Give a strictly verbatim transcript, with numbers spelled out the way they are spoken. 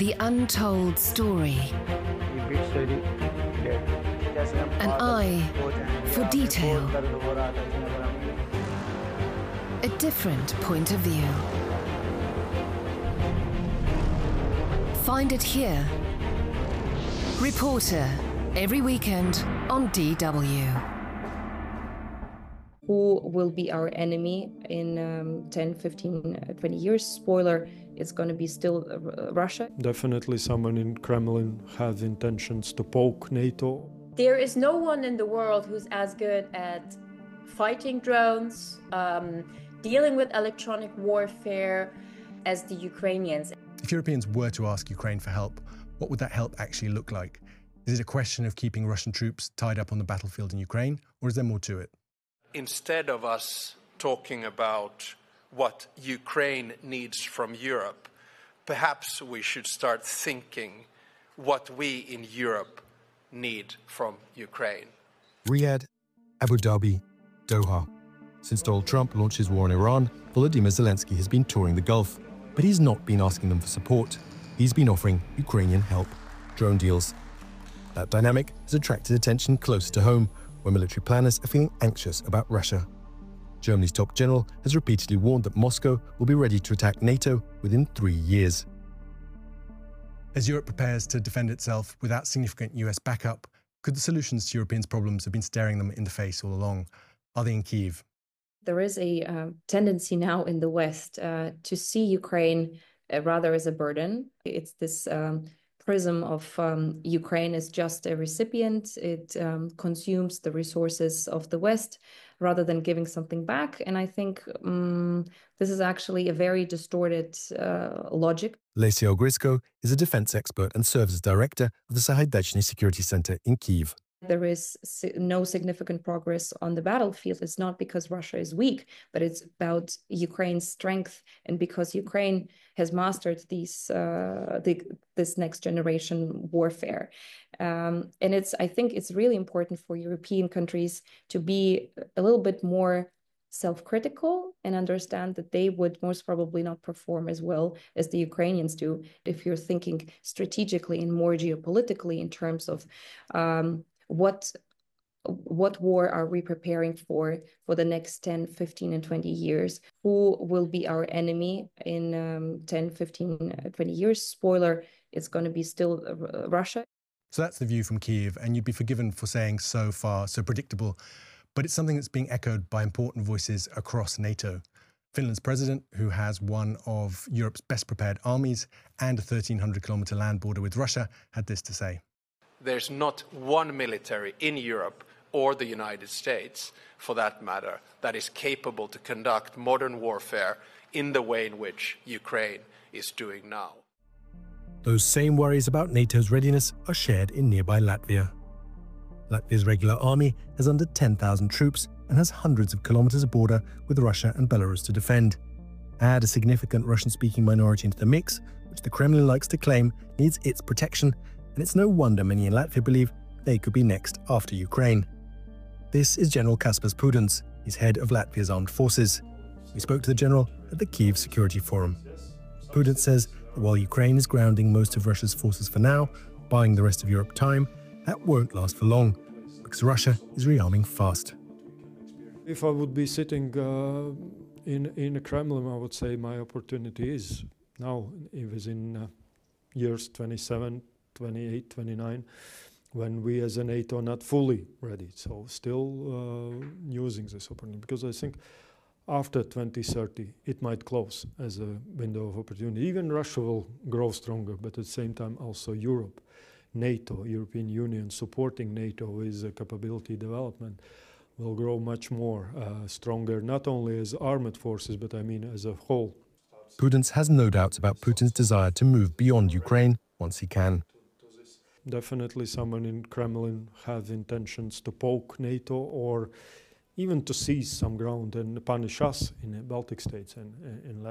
The untold story. An eye for detail. A different point of view. Find it here. Reporter, every weekend on D W. Who will be our enemy in um, ten, fifteen, twenty years? Spoiler, it's going to be still uh, Russia. Definitely someone in Kremlin has intentions to poke NATO. There is no one in the world who's as good at fighting drones, um, dealing with electronic warfare as the Ukrainians. If Europeans were to ask Ukraine for help, what would that help actually look like? Is it a question of keeping Russian troops tied up on the battlefield in Ukraine, or is there more to it? Instead of us talking about what Ukraine needs from Europe, perhaps we should start thinking what we in Europe need from Ukraine. Riyadh, Abu Dhabi, Doha. Since Donald Trump launched his war on Iran, Volodymyr Zelensky has been touring the Gulf, but he's not been asking them for support. He's been offering Ukrainian help, drone deals. That dynamic has attracted attention closer to home, where military planners are feeling anxious about Russia. Germany's top general has repeatedly warned that Moscow will be ready to attack NATO within three years. As Europe prepares to defend itself without significant U S backup, could the solutions to Europeans' problems have been staring them in the face all along? Are they in Kyiv? There is a uh, tendency now in the West uh, to see Ukraine uh, rather as a burden. It's this um, prism of um, Ukraine as just a recipient. It um, consumes the resources of the West rather than giving something back. And I think um, this is actually a very distorted uh, logic. Lesia Ogrysko is a defense expert and serves as director of the Sahaidachny Security Center in Kyiv. There is no significant progress on the battlefield. It's not because Russia is weak, but it's about Ukraine's strength, and because Ukraine has mastered these uh, the, this next generation warfare. Um, and it's I think it's really important for European countries to be a little bit more self-critical and understand that they would most probably not perform as well as the Ukrainians do. If you're thinking strategically and more geopolitically in terms of um, What what war are we preparing for for the next ten, fifteen, and twenty years? Who will be our enemy in um, ten, fifteen, twenty years? Spoiler, it's going to be still uh, Russia. So that's the view from Kyiv, and you'd be forgiven for saying so far, so predictable. But it's something that's being echoed by important voices across NATO. Finland's president, who has one of Europe's best prepared armies and a thirteen hundred kilometre land border with Russia, had this to say. There's not one military in Europe or the United States, for that matter, that is capable to conduct modern warfare in the way in which Ukraine is doing now. Those same worries about NATO's readiness are shared in nearby Latvia. Latvia's regular army has under ten thousand troops and has hundreds of kilometers of border with Russia and Belarus to defend. Add a significant Russian-speaking minority into the mix, which the Kremlin likes to claim needs its protection, and it's no wonder many in Latvia believe they could be next after Ukraine. This is General Kaspars Pudens. He's head of Latvia's armed forces. We spoke to the general at the Kyiv Security Forum. Pudens says that while Ukraine is grounding most of Russia's forces for now, buying the rest of Europe time, that won't last for long, because Russia is rearming fast. If I would be sitting uh, in, in the Kremlin, I would say my opportunity is now, it was in uh, years twenty-seven, twenty-eight, twenty-nine, when we as a NATO are not fully ready. So still uh, using this opportunity, because I think after twenty thirty, it might close as a window of opportunity. Even Russia will grow stronger, but at the same time also Europe, NATO, European Union supporting NATO with uh, capability development will grow much more uh, stronger, not only as armed forces, but I mean as a whole. Pudens has no doubts about Putin's desire to move beyond Ukraine once he can. Definitely someone in Kremlin has intentions to poke NATO or even to seize some ground and punish us in the Baltic states and in